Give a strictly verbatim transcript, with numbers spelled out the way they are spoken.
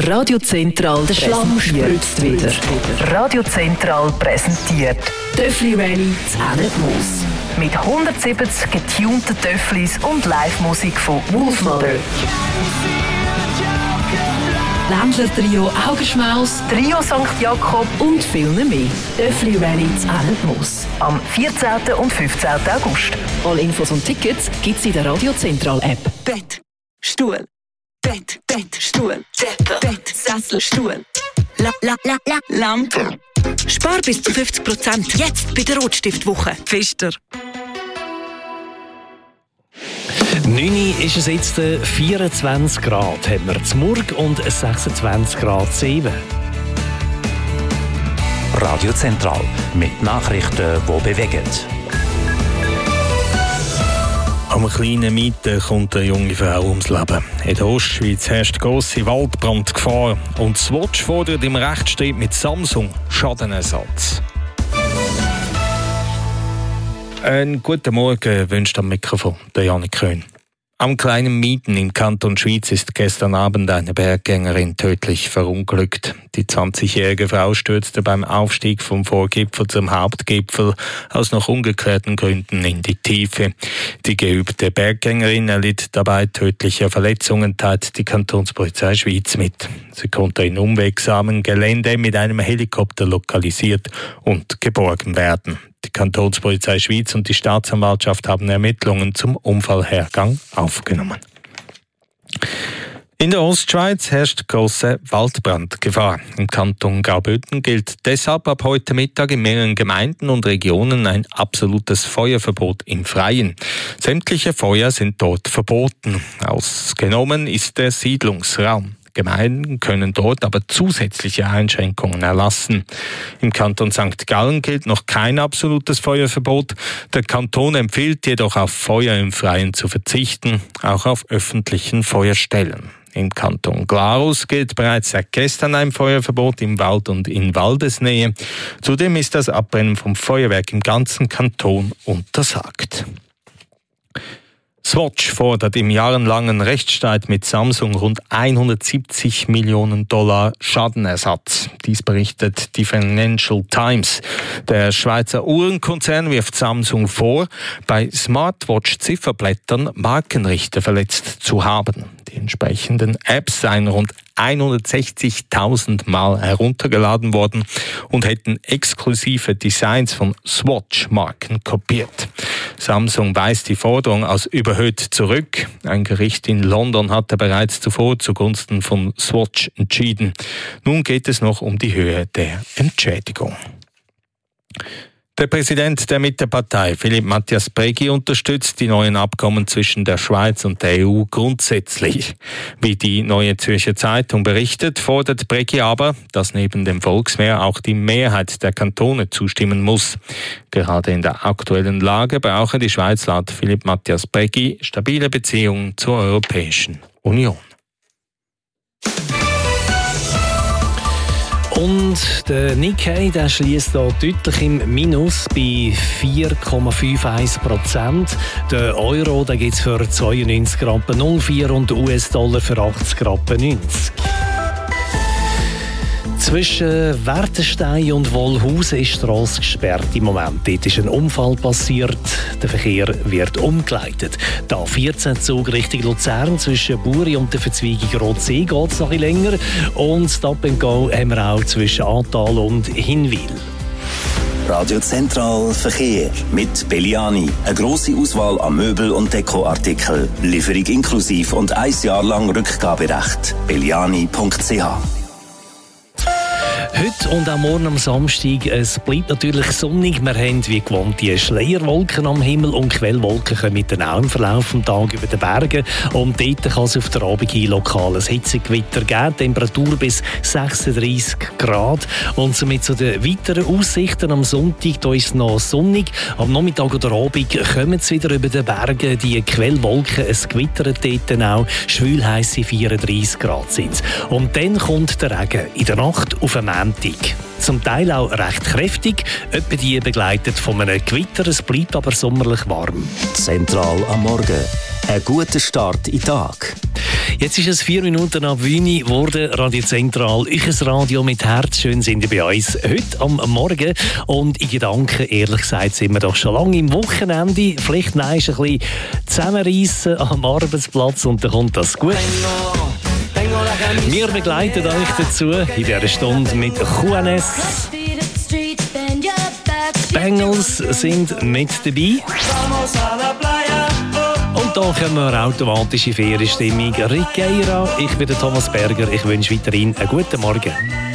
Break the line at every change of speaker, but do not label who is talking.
Radio Zentral, der Schlamm spritzt wieder. Radio Zentral präsentiert Töffli Rally zu Enetmoos. Mit hundertsiebzig getunten Töfflis und Live-Musik von Wolfmother. Ländler-Trio Augenschmaus, Trio Sankt Jakob und viel mehr. Töffli Rally zu Enetmoos. Am vierzehnten und fünfzehnten August. Alle Infos und Tickets gibt's in der Radio Zentral App.
Bett, Stuhl, Bett, Bett, Stuhl, Decke, Bett, Sessel, Stuhl, la, la, la, la, Lampe. Spar bis zu fünfzig Prozent jetzt bei der Rotstiftwoche. Pfister.
neun Uhr ist es jetzt vierundzwanzig Grad, haben wir zu Murg und sechsundzwanzig Grad Seewen.
Radio Zentral mit Nachrichten, die bewegen.
Am kleinen Mieten kommt eine junge Frau ums Leben. In der Ostschweiz herrscht grosse Waldbrandgefahr und Swatch fordert im Rechtsstreit mit Samsung Schadenersatz. Einen guten Morgen wünscht am Mikrofon der Janik Köhn. Am kleinen Mieten im Kanton Schwyz ist gestern Abend eine Berggängerin tödlich verunglückt. Die zwanzigjährige Frau stürzte beim Aufstieg vom Vorgipfel zum Hauptgipfel aus noch ungeklärten Gründen in die Tiefe. Die geübte Berggängerin erlitt dabei tödliche Verletzungen, teilt die Kantonspolizei Schwyz mit. Sie konnte in unwegsamem Gelände mit einem Helikopter lokalisiert und geborgen werden. Die Kantonspolizei Schwyz und die Staatsanwaltschaft haben Ermittlungen zum Unfallhergang aufgenommen. In der Ostschweiz herrscht grosse Waldbrandgefahr. Im Kanton Graubünden gilt deshalb ab heute Mittag in mehreren Gemeinden und Regionen ein absolutes Feuerverbot im Freien. Sämtliche Feuer sind dort verboten. Ausgenommen ist der Siedlungsraum. Gemeinden können dort aber zusätzliche Einschränkungen erlassen. Im Kanton Sankt Gallen gilt noch kein absolutes Feuerverbot. Der Kanton empfiehlt jedoch auf Feuer im Freien zu verzichten, auch auf öffentlichen Feuerstellen. Im Kanton Glarus gilt bereits seit gestern ein Feuerverbot im Wald und in Waldesnähe. Zudem ist das Abbrennen vom Feuerwerk im ganzen Kanton untersagt. Swatch fordert im jahrelangen Rechtsstreit mit Samsung rund hundertsiebzig Millionen Dollar Schadenersatz. Dies berichtet die Financial Times. Der Schweizer Uhrenkonzern wirft Samsung vor, bei Smartwatch-Zifferblättern Markenrechte verletzt zu haben. Die entsprechenden Apps seien rund hundertsechzigtausend Mal heruntergeladen worden und hätten exklusive Designs von Swatch-Marken kopiert. Samsung weist die Forderung als überhöht zurück. Ein Gericht in London hatte bereits zuvor zugunsten von Swatch entschieden. Nun geht es noch um die Höhe der Entschädigung. Der Präsident der Mittepartei, Philipp Matthias Breggi, unterstützt die neuen Abkommen zwischen der Schweiz und der E U grundsätzlich. Wie die Neue Zürcher Zeitung berichtet, fordert Breggi aber, dass neben dem Volksmehr auch die Mehrheit der Kantone zustimmen muss. Gerade in der aktuellen Lage brauche die Schweiz laut Philipp Matthias Breggi stabile Beziehungen zur Europäischen Union.
Und der Nikkei, der schließt da deutlich im Minus bei vier Komma einundfünfzig Prozent. Der Euro, der gibt es für zweiundneunzig Rappen null vier und U S-Dollar für achtzig Rappen neunzig. Zwischen Wertenstein und Wollhausen ist die Strasse gesperrt im Moment. Dort ist ein Unfall passiert. Der Verkehr wird umgeleitet. Der A vierzehn Zug Richtung Luzern zwischen Buri und der Verzweigung Rotsee geht es noch ein bisschen länger. Und Stop and Go haben wir auch zwischen Atal und Hinwil.
Radio Zentral Verkehr mit Belliani. Eine grosse Auswahl an Möbel- und Dekoartikeln. Lieferung inklusiv und ein Jahr lang Rückgaberecht. belliani punkt c h.
Heute und auch morgen am Samstag, es bleibt natürlich sonnig. Wir haben wie gewohnt die Schleierwolken am Himmel und Quellwolken kommen dann auch im Verlauf des Tages über den Bergen. Und dort kann es auf der Abend hin lokales Hitzegewitter geben. Temperatur bis sechsunddreissig Grad. Und somit zu den weiteren Aussichten am Sonntag, da ist es noch sonnig. Am Nachmittag oder Abend kommen es wieder über den Bergen die Quellwolken. Es gewittert dort auch. Schwülheisse vierunddreissig Grad sind es. Und dann kommt der Regen in der Nacht auf den Montag. Zum Teil auch recht kräftig, etwa die begleitet von einem Gewitter. Es bleibt aber sommerlich warm.
Zentral am Morgen. Ein guter Start in den Tag.
Jetzt ist es vier Minuten ab neun geworden. Radio Zentral, ich ein Radio mit Herz. Schön sind ihr bei uns heute am Morgen. Und in Gedanken, ehrlich gesagt, sind wir doch schon lange im Wochenende. Vielleicht nein, ist ein bisschen zusammenreissen am Arbeitsplatz und dann kommt das gut. Wir begleiten euch dazu in dieser Stunde mit Juanes. Bengals sind mit dabei. Und da kommen wir automatisch in Ferienstimmung. Rigeira, ich bin der Thomas Berger. Ich wünsche weiterhin einen guten Morgen.